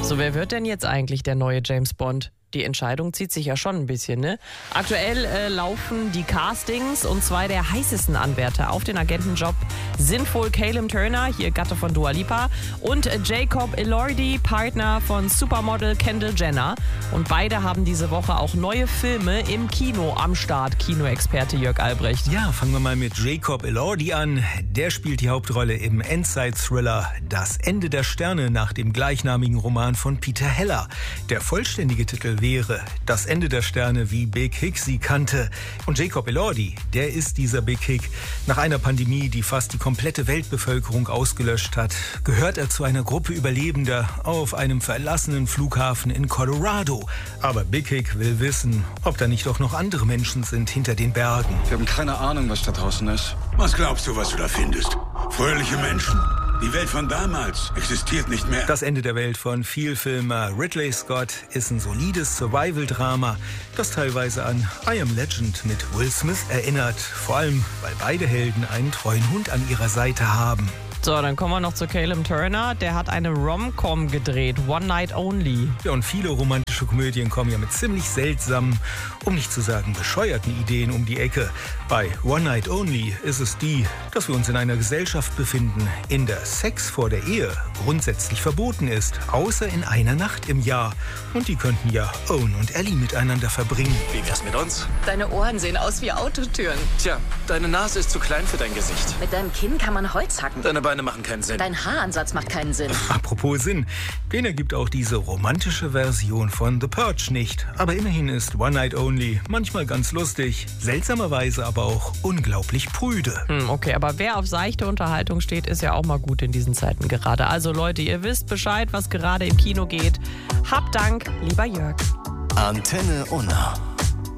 So, wer wird denn jetzt eigentlich der neue James Bond? Die Entscheidung zieht sich ja schon ein bisschen, ne? Aktuell laufen die Castings und zwei der heißesten Anwärter auf den Agentenjob sind wohl Callum Turner, hier Gatte von Dua Lipa, und Jacob Elordi, Partner von Supermodel Kendall Jenner. Und beide haben diese Woche auch neue Filme im Kino am Start. Kinoexperte Jörg Albrecht. Ja, fangen wir mal mit Jacob Elordi an. Der spielt die Hauptrolle im Endzeit-Thriller Das Ende der Sterne nach dem gleichnamigen Roman von Peter Heller. Der vollständige Titel wäre Das Ende der Sterne, wie Big Hick sie kannte. Und Jacob Elordi, der ist dieser Big Hick. Nach einer Pandemie, die fast die komplette Weltbevölkerung ausgelöscht hat, gehört er zu einer Gruppe Überlebender auf einem verlassenen Flughafen in Colorado. Aber Big Hick will wissen, ob da nicht auch noch andere Menschen sind hinter den Bergen. Wir haben keine Ahnung, was da draußen ist. Was glaubst du, was du da findest? Fröhliche Menschen. Die Welt von damals existiert nicht mehr. Das Ende der Welt von Vielfilmer Ridley Scott ist ein solides Survival-Drama, das teilweise an I Am Legend mit Will Smith erinnert. Vor allem, weil beide Helden einen treuen Hund an ihrer Seite haben. So, dann kommen wir noch zu Callum Turner. Der hat eine Rom-Com gedreht, One Night Only. Ja, und viele romantische Komödien kommen ja mit ziemlich seltsamen, um nicht zu sagen bescheuerten Ideen um die Ecke. Bei One Night Only ist es die, dass wir uns in einer Gesellschaft befinden, in der Sex vor der Ehe grundsätzlich verboten ist, außer in einer Nacht im Jahr. Und die könnten ja Owen und Ellie miteinander verbringen. Wie wär's mit uns? Deine Ohren sehen aus wie Autotüren. Tja, deine Nase ist zu klein für dein Gesicht. Mit deinem Kinn kann man Holz hacken. Deine Beine machen keinen Sinn. Dein Haaransatz macht keinen Sinn. Apropos Sinn, den ergibt auch diese romantische Version von The Purge nicht. Aber immerhin ist One Night Only manchmal ganz lustig, seltsamerweise aber auch unglaublich prüde. Okay, aber wer auf seichte Unterhaltung steht, ist ja auch mal gut in diesen Zeiten gerade. Also Leute, ihr wisst Bescheid, was gerade im Kino geht. Habt Dank, lieber Jörg. Antenne Unna.